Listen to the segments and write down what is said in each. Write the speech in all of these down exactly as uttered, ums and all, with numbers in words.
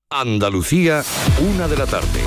Andalucía, una de la tarde.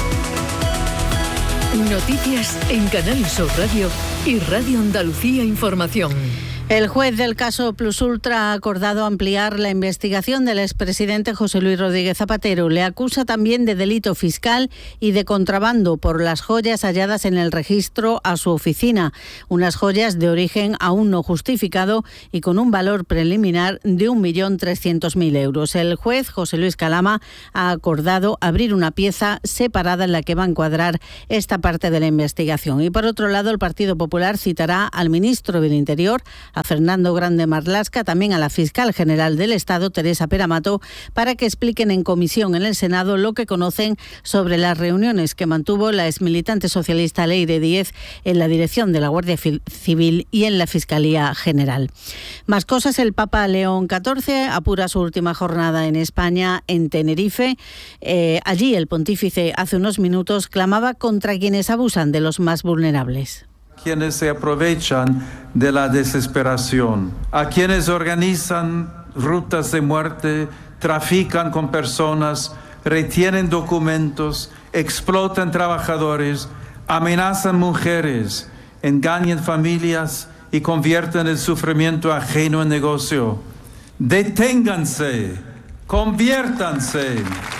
Noticias en Canal Sur Radio y Radio Andalucía Información. El juez del caso Plus Ultra ha acordado ampliar la investigación del expresidente José Luis Rodríguez Zapatero. Le acusa también de delito fiscal y de contrabando por las joyas halladas en el registro a su oficina. Unas joyas de origen aún no justificado y con un valor preliminar de un millón trescientos mil euros. El juez José Luis Calama ha acordado abrir una pieza separada en la que va a encuadrar esta parte de la investigación. Y por otro lado, el Partido Popular citará al ministro del Interior, a Fernando Grande Marlaska, también a la fiscal general del Estado, Teresa Peramato, para que expliquen en comisión en el Senado lo que conocen sobre las reuniones que mantuvo la exmilitante socialista Leire Díez en la dirección de la Guardia Civil y en la Fiscalía General. Más cosas, el Papa León catorce apura su última jornada en España, en Tenerife. Eh, allí el pontífice hace unos minutos clamaba contra quienes abusan de los más vulnerables. Quienes se aprovechan de la desesperación, a quienes organizan rutas de muerte, trafican con personas, retienen documentos, explotan trabajadores, amenazan mujeres, engañan familias y convierten el sufrimiento ajeno en negocio. Deténganse, conviértanse.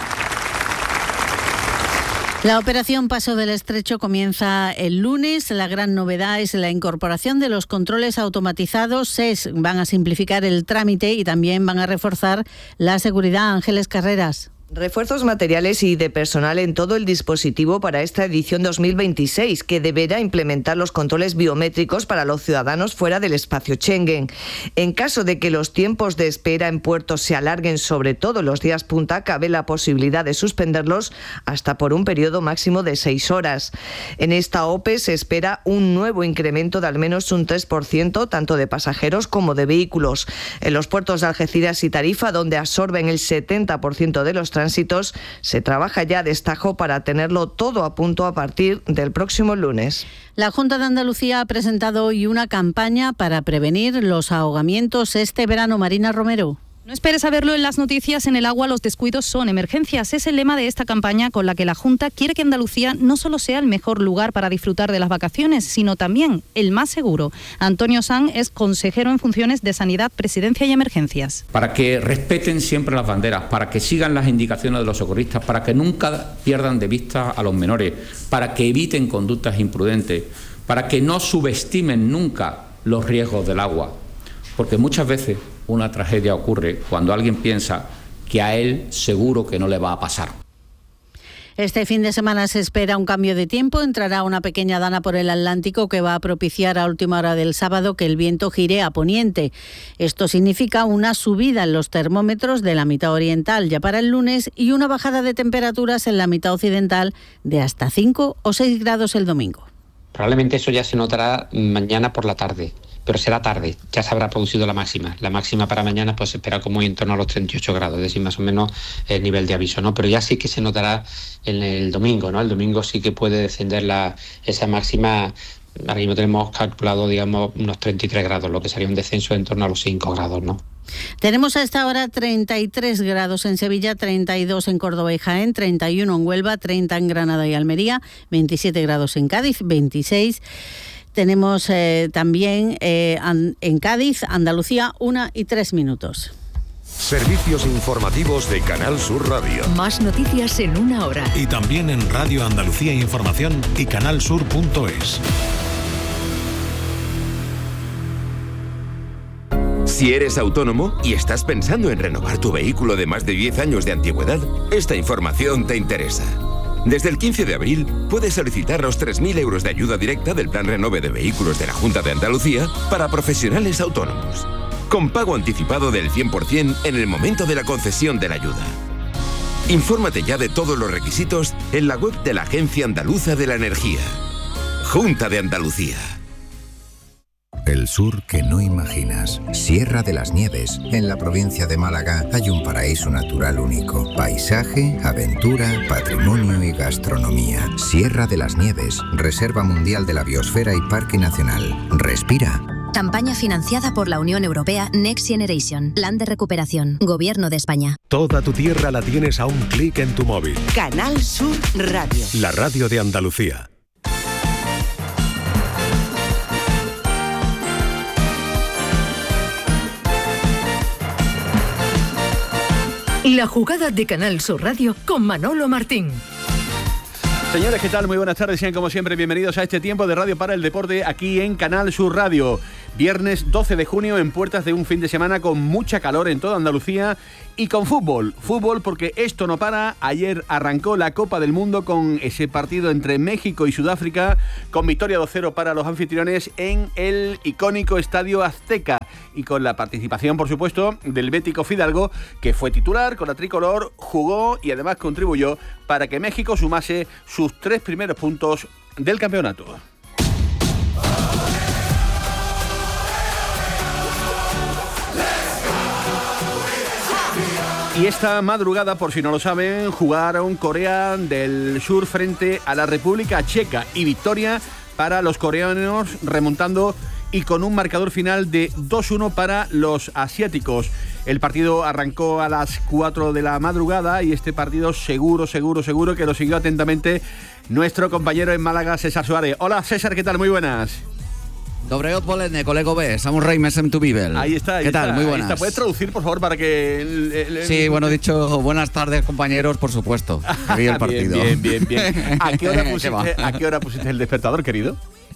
La operación Paso del Estrecho comienza el lunes. La gran novedad es la incorporación de los controles automatizados. S E S van a simplificar el trámite y también van a reforzar la seguridad. Ángeles Carreras. Refuerzos materiales y de personal en todo el dispositivo para esta edición dos mil veintiséis, que deberá implementar los controles biométricos para los ciudadanos fuera del espacio Schengen. En caso de que los tiempos de espera en puertos se alarguen, sobre todo los días punta, cabe la posibilidad de suspenderlos hasta por un periodo máximo de seis horas. En esta O P E se espera un nuevo incremento de al menos un tres por ciento, tanto de pasajeros como de vehículos. En los puertos de Algeciras y Tarifa, donde absorben el setenta por ciento de los tránsitos, se trabaja ya a destajo para tenerlo todo a punto a partir del próximo lunes. La Junta de Andalucía ha presentado hoy una campaña para prevenir los ahogamientos este verano. Marina Romero. No esperes a verlo en las noticias, en el agua los descuidos son emergencias. Es el lema de esta campaña con la que la Junta quiere que Andalucía no solo sea el mejor lugar para disfrutar de las vacaciones, sino también el más seguro. Antonio Sanz es consejero en funciones de Sanidad, Presidencia y Emergencias. Para que respeten siempre las banderas, para que sigan las indicaciones de los socorristas, para que nunca pierdan de vista a los menores, para que eviten conductas imprudentes, para que no subestimen nunca los riesgos del agua. Porque muchas veces una tragedia ocurre cuando alguien piensa que a él seguro que no le va a pasar. Este fin de semana se espera un cambio de tiempo. Entrará una pequeña dana por el Atlántico que va a propiciar a última hora del sábado que el viento gire a poniente. Esto significa una subida en los termómetros de la mitad oriental ya para el lunes y una bajada de temperaturas en la mitad occidental de hasta cinco o seis grados el domingo. Probablemente eso ya se notará mañana por la tarde, pero será tarde, ya se habrá producido la máxima. La máxima para mañana pues se espera como en torno a los treinta y ocho grados, es decir, más o menos el nivel de aviso, ¿no? Pero ya sí que se notará en el domingo, ¿no? El domingo sí que puede descender la, esa máxima. Ahora mismo tenemos calculado, digamos, unos treinta y tres grados, lo que sería un descenso en torno a los cinco grados, ¿no? Tenemos a esta hora treinta y tres grados en Sevilla, treinta y dos en Córdoba y Jaén, treinta y uno en Huelva, treinta en Granada y Almería, veintisiete grados en Cádiz, veintiséis. Tenemos eh, también eh, en Cádiz, Andalucía, una y tres minutos. Servicios informativos de Canal Sur Radio. Más noticias en una hora. Y también en Radio Andalucía Información y canalsur punto es. Si eres autónomo y estás pensando en renovar tu vehículo de más de diez años de antigüedad, esta información te interesa. Desde el quince de abril puedes solicitar los tres mil euros de ayuda directa del Plan Renove de Vehículos de la Junta de Andalucía para profesionales autónomos, con pago anticipado del cien por ciento en el momento de la concesión de la ayuda. Infórmate ya de todos los requisitos en la web de la Agencia Andaluza de la Energía. Junta de Andalucía. El sur que no imaginas. Sierra de las Nieves. En la provincia de Málaga hay un paraíso natural único. Paisaje, aventura, patrimonio y gastronomía. Sierra de las Nieves. Reserva Mundial de la Biosfera y Parque Nacional. Respira Campaña financiada por la Unión Europea Next Generation. Plan de recuperación. Gobierno de España. Toda tu tierra la tienes a un clic en tu móvil. Canal Sur Radio. La radio de Andalucía. La jugada de Canal Sur Radio con Manolo Martín. Señores, ¿qué tal? Muy buenas tardes, sean como siempre bienvenidos a este tiempo de Radio para el Deporte aquí en Canal Sur Radio. Viernes doce de junio en puertas de un fin de semana con mucha calor en toda Andalucía y con fútbol. Fútbol porque esto no para. Ayer arrancó la Copa del Mundo con ese partido entre México y Sudáfrica con victoria dos cero para los anfitriones en el icónico Estadio Azteca y con la participación, por supuesto, del bético Fidalgo, que fue titular con la tricolor, jugó y además contribuyó para que México sumase sus tres primeros puntos del campeonato. Y esta madrugada, por si no lo saben, jugaron Corea del Sur frente a la República Checa y victoria para los coreanos remontando y con un marcador final de dos uno para los asiáticos. El partido arrancó a las cuatro de la madrugada y este partido seguro, seguro, seguro que lo siguió atentamente nuestro compañero en Málaga, César Suárez. Hola César, ¿qué tal? Muy buenas. Dobre odpoledne, kolego B, Samus Rey, Mesem tu Bibel. Ahí está, ahí ¿Qué tal? Está, Muy buenas. Está. ¿Puedes traducir, por favor, para que... El, el, el... Sí, bueno, dicho buenas tardes, compañeros, por supuesto. Que vi el partido. Bien, bien, bien, bien. ¿A qué hora pusiste, ¿a qué hora pusiste el despertador, querido?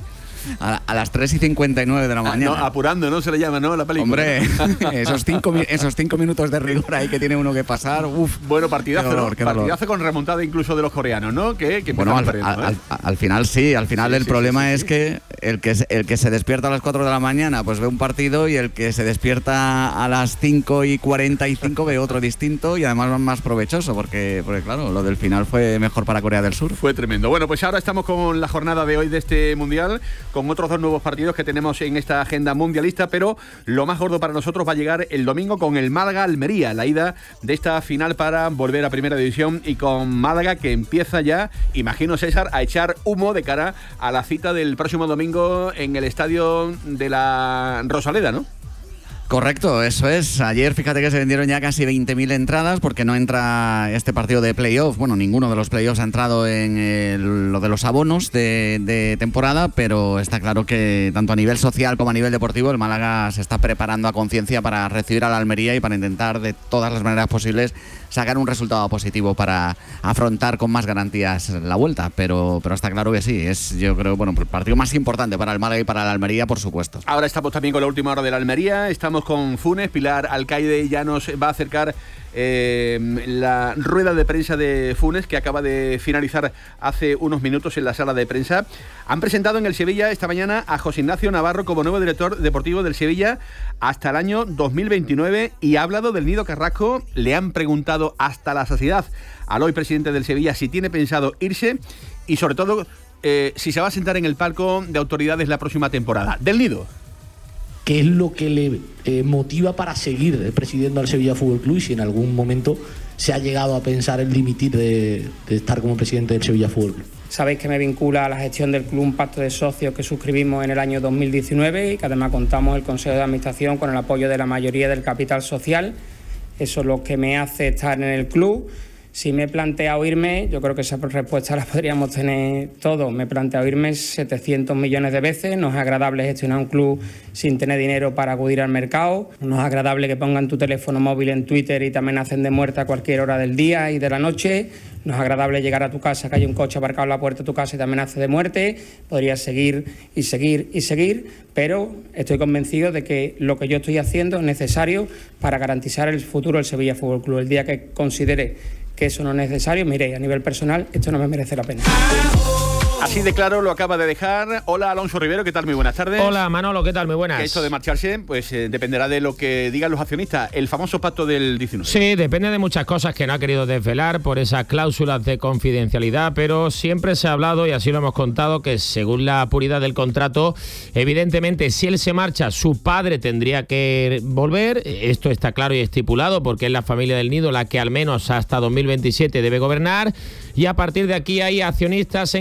A, a las tres y cincuenta y nueve de la mañana. Ah, no, apurando, ¿no? Se le llama, ¿no? La película. Hombre, esos cinco, esos cinco minutos de rigor ahí que tiene uno que pasar, uff. Bueno, partidazo, dolor, ¿no? Partidazo con remontada incluso de los coreanos, ¿no? Que, que bueno, al, perdiendo, al, ¿eh? al, al final sí, al final sí, el sí, problema sí, sí, es sí. que el, que el que se despierta a las cuatro de la mañana pues ve un partido y el que se despierta a las cinco y cuarenta y cinco ve otro distinto y además más provechoso porque, porque claro, lo del final fue mejor para Corea del Sur. Fue tremendo. Bueno, pues ahora estamos con la jornada de hoy de este Mundial, con otros dos nuevos partidos que tenemos en esta agenda mundialista, pero lo más gordo para nosotros va a llegar el domingo con el Málaga-Almería, la ida de esta final para volver a Primera División y con Málaga que empieza ya, imagino César, a echar humo de cara a la cita del próximo domingo en el estadio de la Rosaleda, ¿no? Correcto, eso es. Ayer fíjate que se vendieron ya casi veinte mil entradas porque no entra este partido de playoff. Bueno, ninguno de los playoffs ha entrado en el, lo de los abonos de, de temporada, pero está claro que tanto a nivel social como a nivel deportivo el Málaga se está preparando a conciencia para recibir a la Almería y para intentar de todas las maneras posibles sacar un resultado positivo para afrontar con más garantías la vuelta. Pero, pero está claro que sí, es yo creo bueno el partido más importante para el Málaga y para la Almería, por supuesto. Ahora estamos también con la última hora de la Almería, estamos con Funes, Pilar Alcaide ya nos va a acercar eh, la rueda de prensa de Funes que acaba de finalizar hace unos minutos en la sala de prensa. Han presentado en el Sevilla esta mañana a José Ignacio Navarro como nuevo director deportivo del Sevilla hasta el año dos mil veintinueve y ha hablado del Nido Carrasco. Le han preguntado hasta la saciedad al hoy presidente del Sevilla si tiene pensado irse y sobre todo eh, si se va a sentar en el palco de autoridades la próxima temporada. Del Nido. ¿Qué es lo que le eh, motiva para seguir presidiendo al Sevilla Fútbol Club y si en algún momento se ha llegado a pensar en dimitir de, de estar como presidente del Sevilla Fútbol Club? Sabéis que me vincula a la gestión del club un pacto de socios que suscribimos en el año dos mil diecinueve y que además contamos el Consejo de Administración con el apoyo de la mayoría del capital social. Eso es lo que me hace estar en el club. Si me he planteado irme, yo creo que esa respuesta la podríamos tener todos. Me he planteado irme setecientos millones de veces. No es agradable gestionar un club sin tener dinero para acudir al mercado. No es agradable que pongan tu teléfono móvil en Twitter y te amenacen de muerte a cualquier hora del día y de la noche. No es agradable llegar a tu casa, que haya un coche aparcado en la puerta de tu casa y te amenace de muerte. Podrías seguir y seguir y seguir, pero estoy convencido de que lo que yo estoy haciendo es necesario para garantizar el futuro del Sevilla Fútbol Club. El día que considere que eso no es necesario, mire, a nivel personal, esto no me merece la pena. Así de claro lo acaba de dejar. Hola, Alonso Rivero, ¿qué tal? Muy buenas tardes. Hola, Manolo, ¿qué tal? Muy buenas. Que esto de marcharse, pues eh, dependerá de lo que digan los accionistas. El famoso pacto del diecinueve. Sí, depende de muchas cosas que no ha querido desvelar por esas cláusulas de confidencialidad, pero siempre se ha hablado, y así lo hemos contado, que según la puridad del contrato, evidentemente, si él se marcha, su padre tendría que volver. Esto está claro y estipulado, porque es la familia del Nido la que al menos hasta dos mil veintisiete debe gobernar, y a partir de aquí hay accionistas en concreto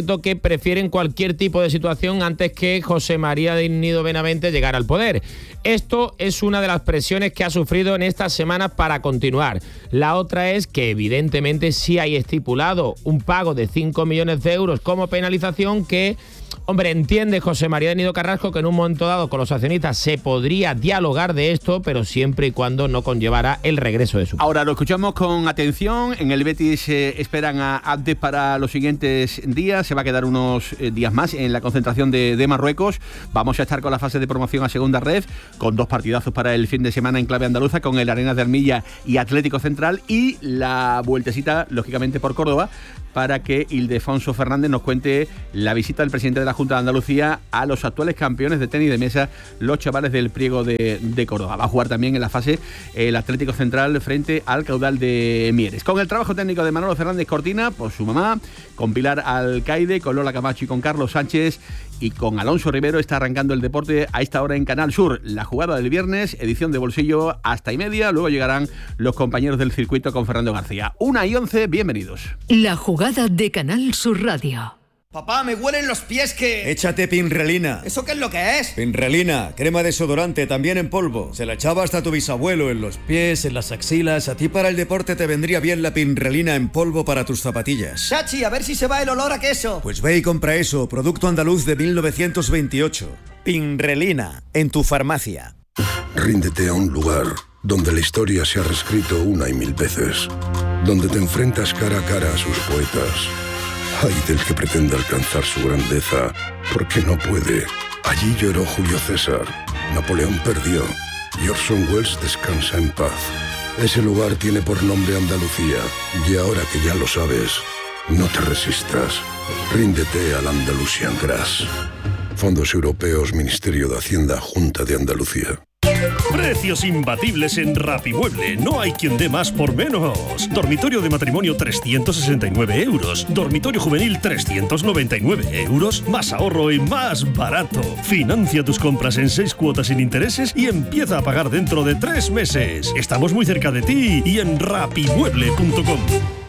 cierto que prefieren cualquier tipo de situación antes que José María de Nido Benavente llegara al poder. Esto es una de las presiones que ha sufrido en estas semanas para continuar. La otra es que evidentemente sí hay estipulado un pago de cinco millones de euros como penalización que... Hombre, entiende José María de Nido Carrasco que en un momento dado con los accionistas se podría dialogar de esto, pero siempre y cuando no conllevara el regreso de su... Ahora lo escuchamos con atención. En el Betis eh, esperan a Abdes para los siguientes días. Se va a quedar unos eh, días más en la concentración de, de Marruecos. Vamos a estar con la fase de promoción a Segunda Red, con dos partidazos para el fin de semana en clave andaluza, con el Arenas de Armilla y Atlético Central, y la vueltecita, lógicamente, por Córdoba, para que Ildefonso Fernández nos cuente la visita del presidente de la Junta de Andalucía a los actuales campeones de tenis de mesa, los chavales del Priego de, de Córdoba. Va a jugar también en la fase el Atlético Central frente al Caudal de Mieres. Con el trabajo técnico de Manolo Fernández Cortina, por su mamá, con Pilar Alcaide, con Lola Camacho y con Carlos Sánchez, y con Alonso Rivero está arrancando el deporte a esta hora en Canal Sur. La jugada del viernes, edición de bolsillo hasta y media. Luego llegarán los compañeros del circuito con Fernando García. Una y once, bienvenidos. La jugada de Canal Sur Radio. Papá, me huelen los pies que... Échate Pinrelina. ¿Eso qué es lo que es? Pinrelina, crema desodorante, también en polvo. Se la echaba hasta tu bisabuelo en los pies, en las axilas. A ti para el deporte te vendría bien la Pinrelina en polvo para tus zapatillas. Chachi, a ver si se va el olor a queso. Pues ve y compra eso, producto andaluz de mil novecientos veintiocho. Pinrelina, en tu farmacia. Ríndete a un lugar donde la historia se ha reescrito una y mil veces. Donde te enfrentas cara a cara a sus poetas. Ay del que pretenda alcanzar su grandeza, porque no puede. Allí lloró Julio César, Napoleón perdió, y Orson Welles descansa en paz. Ese lugar tiene por nombre Andalucía, y ahora que ya lo sabes, no te resistas. Ríndete al Andalusian Grass. Fondos Europeos, Ministerio de Hacienda, Junta de Andalucía. Precios imbatibles en Rapimueble. No hay quien dé más por menos. Dormitorio de matrimonio trescientos sesenta y nueve euros. Dormitorio juvenil trescientos noventa y nueve euros. Más ahorro y más barato. Financia tus compras en seis cuotas sin intereses y empieza a pagar dentro de tres meses. Estamos muy cerca de ti y en rapimueble punto com.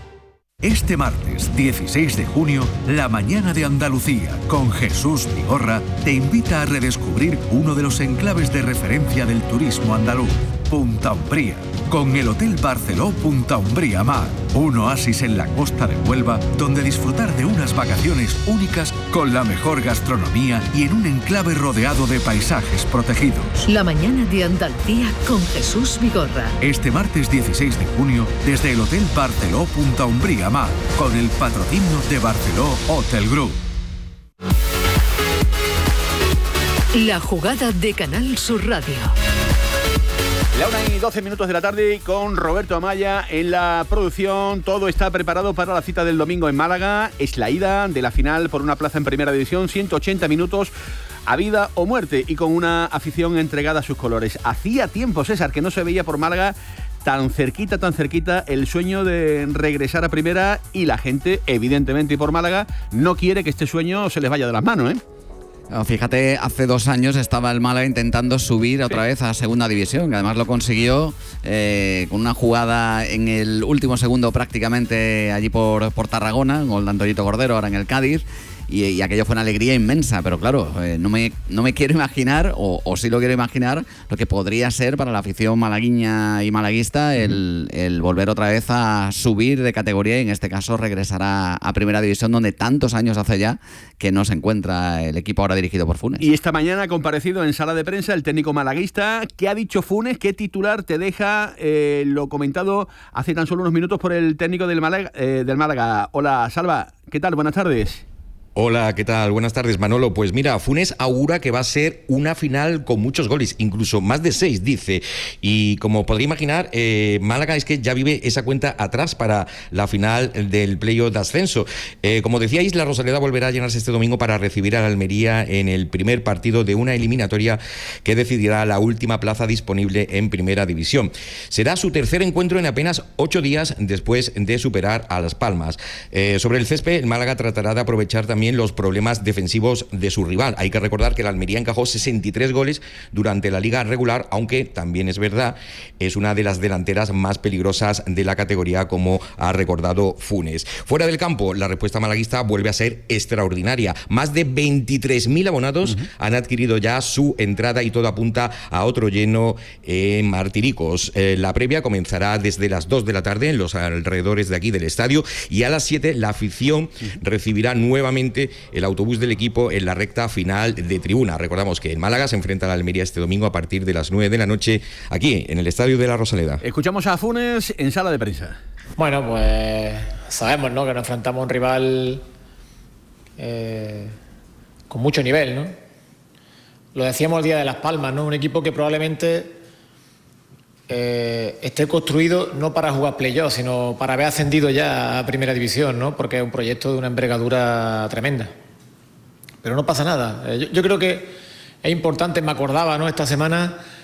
Este martes dieciséis de junio, La Mañana de Andalucía, con Jesús Vigorra, te invita a redescubrir uno de los enclaves de referencia del turismo andaluz, Punta Umbría, con el Hotel Barceló Punta Umbría Mar, un oasis en la costa de Huelva, donde disfrutar de unas vacaciones únicas con la mejor gastronomía y en un enclave rodeado de paisajes protegidos. La Mañana de Andalucía con Jesús Vigorra. Este martes dieciséis de junio, desde el Hotel Barceló Punta Umbría Mar, con el patrocinio de Barceló Hotel Group. La jugada de Canal Sur Radio. La una y doce minutos de la tarde con Roberto Amaya en la producción. Todo está preparado para la cita del domingo en Málaga. Es la ida de la final por una plaza en Primera División, ciento ochenta minutos a vida o muerte y con una afición entregada a sus colores. Hacía tiempo, César, que no se veía por Málaga tan cerquita, tan cerquita el sueño de regresar a Primera, y la gente, evidentemente, y por Málaga, no quiere que este sueño se les vaya de las manos, ¿eh? Fíjate, hace dos años estaba el Málaga intentando subir otra vez a Segunda División, que además lo consiguió eh, con una jugada en el último segundo prácticamente allí por, por Tarragona, gol de Antoñito Cordero, ahora en el Cádiz. Y, y aquello fue una alegría inmensa, pero claro, eh, no, me, no me quiero imaginar, o, o sí lo quiero imaginar, lo que podría ser para la afición malagueña y malaguista el, el volver otra vez a subir de categoría y en este caso regresar a, a Primera División, donde tantos años hace ya que no se encuentra el equipo ahora dirigido por Funes. Y esta mañana ha comparecido en sala de prensa el técnico malaguista. ¿Qué ha dicho Funes? ¿Qué titular te deja eh, lo comentado hace tan solo unos minutos por el técnico del Málaga? Eh, del Málaga. Hola, Salva, ¿qué tal? Buenas tardes. Hola, ¿qué tal? Buenas tardes, Manolo. Pues mira, Funes augura que va a ser una final con muchos goles, incluso más de seis, dice. Y como podría imaginar, eh, Málaga es que ya vive esa cuenta atrás para la final del playoff de ascenso. Eh, como decíais, la Rosaleda volverá a llenarse este domingo para recibir a la Almería en el primer partido de una eliminatoria que decidirá la última plaza disponible en Primera División. Será su tercer encuentro en apenas ocho días después de superar a Las Palmas. Eh, sobre el césped, el Málaga tratará de aprovechar también también los problemas defensivos de su rival. Hay que recordar que la Almería encajó sesenta y tres goles durante la liga regular, aunque también es verdad, es una de las delanteras más peligrosas de la categoría, como ha recordado Funes. Fuera del campo, la respuesta malaguista vuelve a ser extraordinaria. Más de veintitrés mil abonados uh-huh. han adquirido ya su entrada y todo apunta a otro lleno en Martiricos. Eh, la previa comenzará desde las dos de la tarde en los alrededores de aquí del estadio y a las siete la afición uh-huh. recibirá nuevamente el autobús del equipo en la recta final de tribuna. Recordamos que en Málaga se enfrenta a la Almería este domingo a partir de las nueve de la noche aquí en el estadio de la Rosaleda. Escuchamos a Funes en sala de prensa. Bueno, pues sabemos, ¿no?, que nos enfrentamos a un rival eh, con mucho nivel, ¿no? Lo decíamos el día de Las Palmas, ¿no? Un equipo que probablemente eh, esté construido no para jugar playoff, sino para haber ascendido ya a Primera División, ¿no? Porque es un proyecto de una envergadura tremenda. Pero no pasa nada. Yo, yo creo que es importante, me acordaba, ¿no?, esta semana,